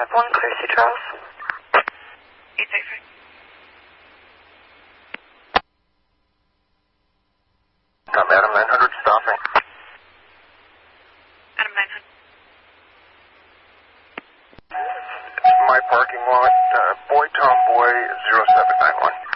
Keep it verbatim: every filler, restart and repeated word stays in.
five one, clear C. Charles. eight six three. I'm Adam nine hundred, stopping. Adam nine hundred. My parking lot, uh, Boy Tom Boy zero seven nine one.